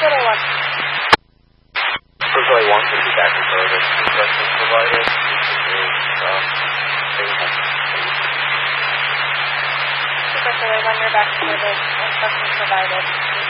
1. Personally, 1 can be back in service. Instructions provided. Supercircular 1, you're back in service. Instructions provided.